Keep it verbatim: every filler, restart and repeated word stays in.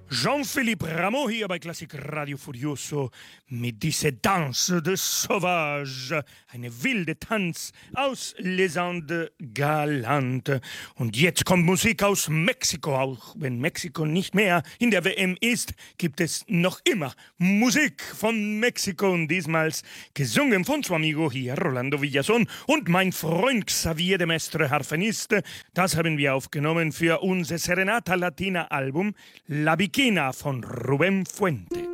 Jean-Philippe Rameau hier bei Klassik Radio Furioso mit dieser Danse de Sauvage, eine wilde Tanz aus Les Andes Galante. Und jetzt kommt Musik aus Mexiko. Auch wenn Mexiko nicht mehr in der W M ist, gibt es noch immer Musik von Mexiko. Und diesmal gesungen von su amigo hier, Rolando Villazón, und mein Freund Xavier de Mestre, Harfeniste. Das haben wir aufgenommen für unser Serenata Latina Album La Bikina von Rubén Fuentes.